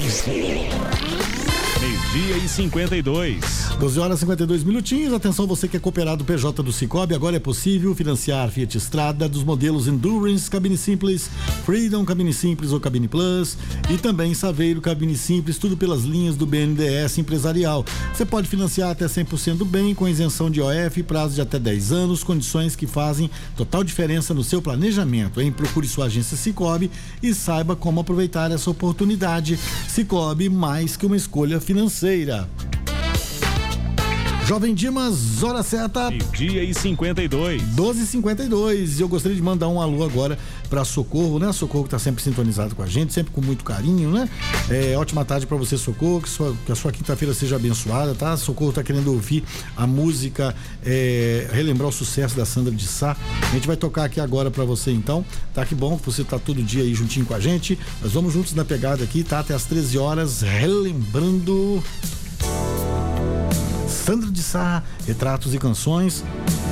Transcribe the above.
Meio-dia e 52. 12 horas e 52 minutinhos. Atenção, você que é cooperado PJ do Sicoob, agora é possível financiar Fiat Strada dos modelos Endurance, cabine simples, Freedom, cabine simples ou cabine Plus, e também Saveiro, cabine simples, tudo pelas linhas do BNDES empresarial. Você pode financiar até 100% do bem, com isenção de OF, prazo de até 10 anos, condições que fazem total diferença no seu planejamento, hein? Procure sua agência Sicoob e saiba como aproveitar essa oportunidade. Sicoob, mais que uma escolha financeira. Jovem Dimas, hora certa. Meio-dia e 52. 12h52. E eu gostaria de mandar um alô agora pra Socorro, né? Socorro que tá sempre sintonizado com a gente, sempre com muito carinho, né? Ótima tarde pra você, Socorro, que a sua quinta-feira seja abençoada, tá? Socorro tá querendo ouvir a música, relembrar o sucesso da Sandra de Sá. A gente vai tocar aqui agora pra você, então, tá? Que bom que você tá todo dia aí juntinho com a gente. Nós vamos juntos na pegada aqui, tá? Até às 13 horas, relembrando Sandra de Sá, retratos e canções.